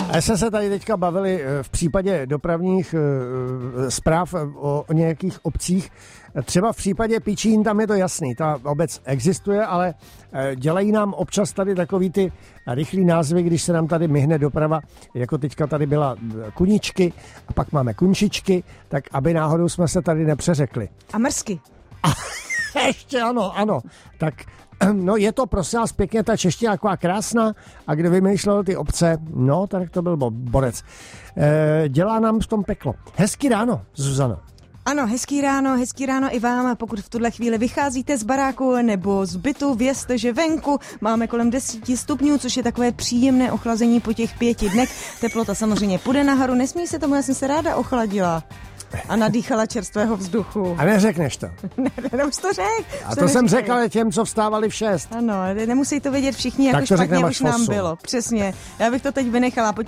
A jsme se tady teďka bavili v případě dopravních zpráv o nějakých obcích. Třeba v případě Pičín, tam je to jasný, ta obec existuje, ale dělají nám občas tady takový ty rychlý názvy, když se nám tady myhne doprava, jako teďka tady byla Kuničky a pak máme Kunčičky, tak aby náhodou jsme se tady nepřeřekli. A Mrzky. Ještě ano. Tak no je to prosím vás pěkně, ta čeština taková krásná a kdo vymýšlel ty obce, no tak to byl Borec. Dělá nám v tom peklo. Hezký ráno, Zuzano. Ano, hezký ráno i vám. Pokud v tuhle chvíli vycházíte z baráku nebo z bytu, vězte, že venku máme kolem 10 stupňů, což je takové příjemné ochlazení po těch 5 dnech. Teplota samozřejmě půjde nahoru, nesmí se tomu, já jsem se ráda ochladila. A nadýchala čerstvého vzduchu. A neřekneš to? Ne, už to řek. A to jsem řekl ale těm, co vstávali v 6. Ano, nemusí to vědět všichni, jako špatně už nám bylo. Přesně. Já bych to teď vynechala. Pojďme